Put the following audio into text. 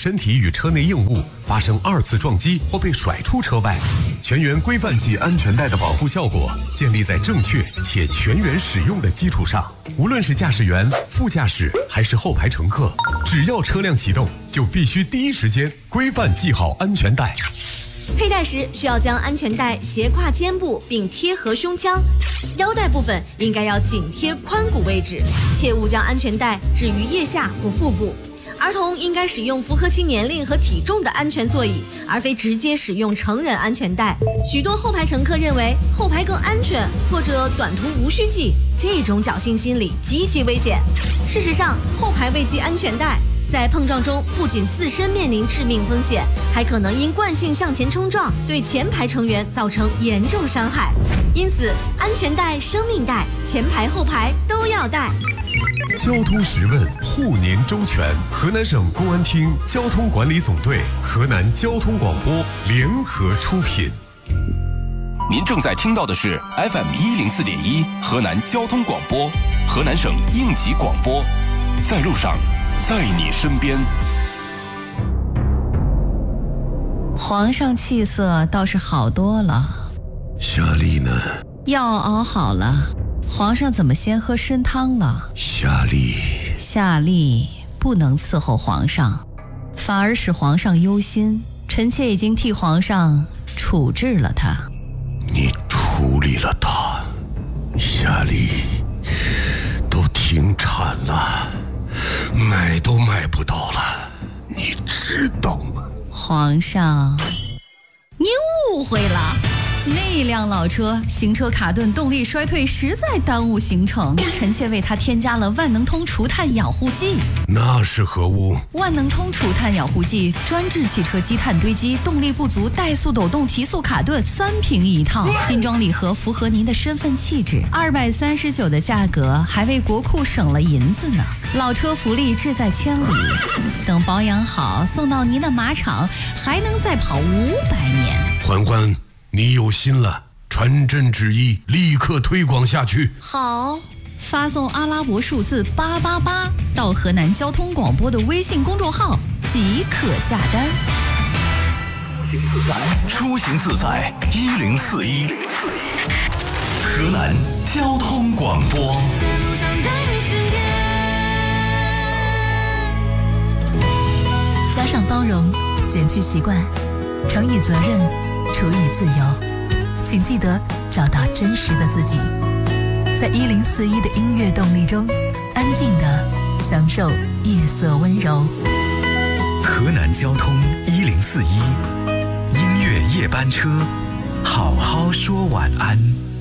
身体与车内硬物发生2次撞击或被甩出车外。全员规范系安全带的保护效果建立在正确且全员使用的基础上。无论是驾驶员、副驾驶还是后排乘客，只要车辆启动，就必须第一时间规范系好安全带。 佩戴时需要将安全带斜挎肩部并贴合胸腔，腰带部分应该要紧贴髋骨位置，切勿将安全带置于腋下或腹部。儿童应该使用符合其年龄和体重的安全座椅，而非直接使用成人安全带。许多后排乘客认为后排更安全，或者短途无需系，这种侥幸心理极其危险。事实上，后排未系安全带，在碰撞中不仅自身面临致命风险，还可能因惯性向前冲撞，对前排成员造成严重伤害。因此，安全带、生命带，前排后排都要带。 交通时问，护您周全。河南省公安厅交通管理总队、河南交通广播联合出品。 您正在听到的是 FM104.1 河南交通广播，河南省应急广播，在路上，在你身边。 皇上气色倒是好多了。 夏丽呢？ 药熬好了，皇上怎么先喝参汤了？夏丽不能伺候皇上，反而使皇上忧心。臣妾已经替皇上处置了他。 你处理了他？夏丽都停产了，买都买不到了，你知道吗？ 皇上，您误会了。那辆老车行车卡顿，动力衰退，实在耽误行程。臣妾为他添加了万能通除碳养护剂。 那是何物？ 万能通除碳养护剂专治汽车积碳堆积、动力不足、怠速抖动、提速卡顿，3瓶一套，精装礼盒，符合您的身份气质。239的价格，还为国库省了银子呢。老车福利志在千里，等保养好，送到您的马场，还能再跑500年。 嬛嬛，你有心了，传朕旨意，立刻推广下去。 好，发送阿拉伯数字888到河南交通广播的微信公众号即可下单。 出行自在1041，河南交通广播。 加上包容，减去习惯，乘以责任，除以自由。请记得找到真实的自己，在1041的音乐动力中，安静地享受夜色温柔。 河南交通1041，音乐夜班车，好好说晚安。